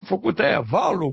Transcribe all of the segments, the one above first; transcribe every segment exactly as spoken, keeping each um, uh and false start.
făcut aia valul.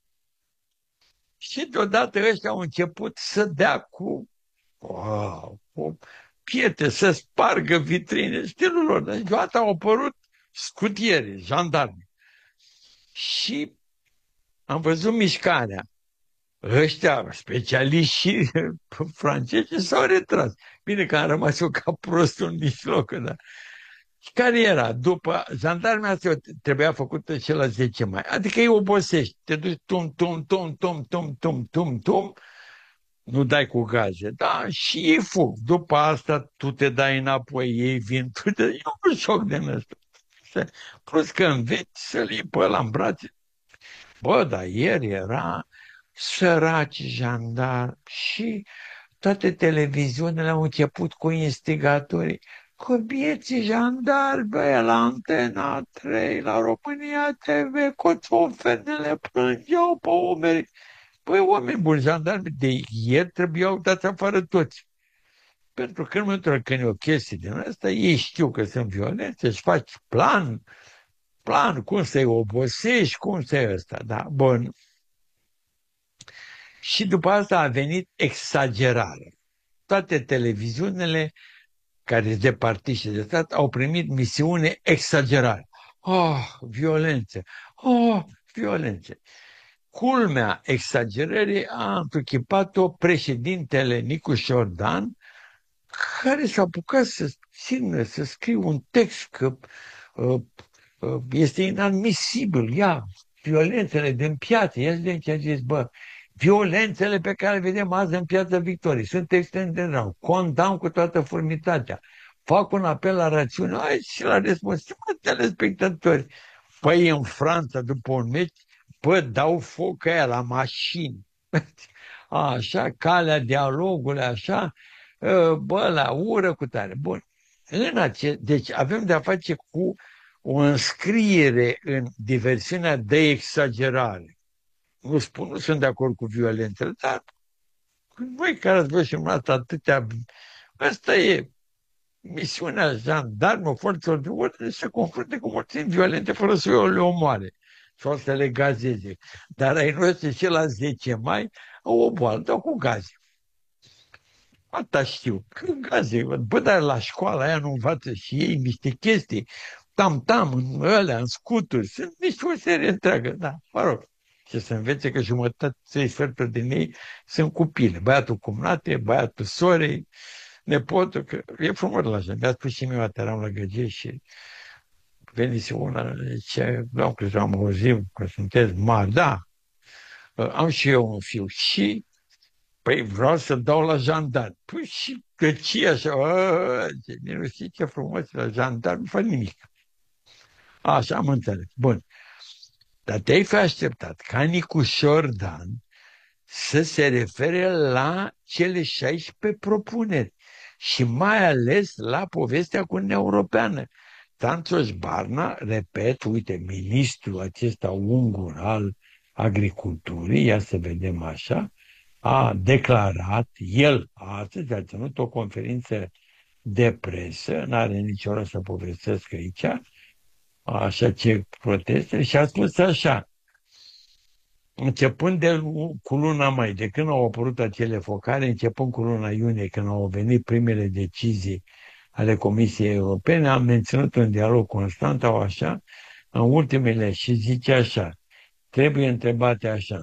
Și deodată ăștia au început să dea cu, wow, cu pietre, să spargă vitrine, stilul lor. Deci deodată au apărut scutieri, jandarmi. Și am văzut mișcarea. Ăștia, specialiști francezi, s-au retras. Bine că am rămas eu ca prostul în mijloc. Da? Și care era? După jandarmia asta trebuia făcută și la zece mai. Adică îi obosești. Te duci tum, tum, tum, tum, tum, tum, tum, tum, nu dai cu gaze. Da, și ei fug. După asta tu te dai înapoi, ei vin. Tu te... E un șoc de ăsta. Plus că înveți să-l iei pe ăla în brațe. Bă, dar ieri era săraci jandarmi și toate televiziunile au început cu instigatorii. Cu vieții jandarmi, bă, la Antena trei, la România T V, coțofenele plângeau pe umeri. Păi, oameni buni, jandarmi de ieri trebuiau dați afară toți. Pentru că în momentul când e o chestie din asta, ei știu că sunt violenți, își faci plan, plan, cum să-i obosești, cum să-i ăsta. Da, bun. Și după asta a venit exagerarea. Toate televiziunile care sunt de partid și de stat au primit misiune exagerare. Oh, violențe! Oh, violențe! Culmea exagerării a întruchipat-o președintele Nicu Șordan, care s-a apucat să țină, să scrie un text că uh, uh, este inadmisibil, ia, violențele din piață. Ia de ce a zis, bă, violențele pe care le vedem azi în Piața Victoriei sunt extrem de rău. Condamn cu toată formitatea. Fac un apel la rațiune. Ai și la responsabilitate telespectatori. Păi în Franța, după un meci, bă, dau foc aia la mașini. Așa, calea dialogului, așa, bă, la ură cu tare. Bun. În ace- deci avem de-a face cu o înscriere în diversiunea de exagerare. Nu spun, nu sunt de acord cu violențele, dar voi care ați văzut și numai atâtea, asta e misiunea jandarmă, forțelor de ordine, să se confrunte cu morțini violente fără să le omoare sau să le gazeze. Dar ai noștri și la zece mai au o boală, dau cu gaze. Asta știu. Gaze. Bă, dar la școala aia nu învață și ei niște chestii. Tam-tam, în ălea, în scuturi. Sunt niște o serie întreagă. Da, mă rog. Și să învețe că jumătate, trei sferturi din ei sunt copile. Băiatul cumnate, băiatul sorei, nepotul, că e frumos la așa. Mi-a spus și mie, eram la găgie și venise una, zice, am crezut, am auzit că sunteți mari, da, am și eu un fiu și, păi vreau să dau la jandarm. Păi și găcie așa, nu știi ce frumos, la jandarm nu fac nimic. Așa am înțeles. Bun. Dar te-ai fi așteptat ca Nicu Șordan să se refere la cele șaisprezece propuneri și mai ales la povestea cu Uniunea Europeană. Tanțoș Barna, repet, uite, ministrul acesta ungur al agriculturii, ia să vedem așa, a declarat, el astăzi a ținut o conferință de presă, n-are nicio oră să povestesc aici, așa ce proteste, și a spus așa, începând de, cu luna mai, de când au apărut acele focare, începând cu luna iunie, când au venit primele decizii ale Comisiei Europene, am menținut un dialog constant, au așa, în ultimele, și zice așa, trebuie întrebate așa.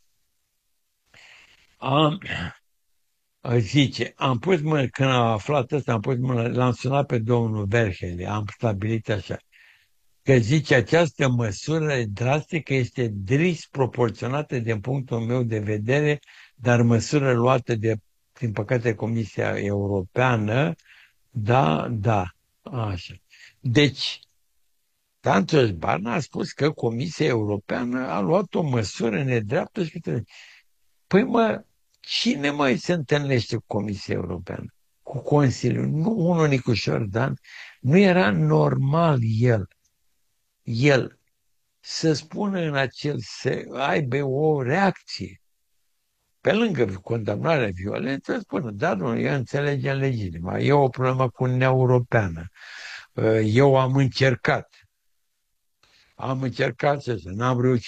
Am, zice, am pus mână, când am aflat asta, am pus mână, l-am sunat pe domnul Verhele, am stabilit așa, că zice, această măsură drastică este disproporționată din punctul meu de vedere, dar măsură luată de, din păcate, Comisia Europeană, da, da, așa. Deci, Tanțoș Barna a spus că Comisia Europeană a luat o măsură nedreaptă și că... Păi mă, cine mai se întâlnește cu Comisia Europeană? Cu Consiliul? Nu unul Nicu Șordan. Nu era normal el, el să spună în acel, să aibă o reacție. Pe lângă condamnarea violentă, spune, da, nu, eu înțelegem legitimă, e o problemă cu Uniunea Europeană. Eu am încercat, am încercat să n-am reușit.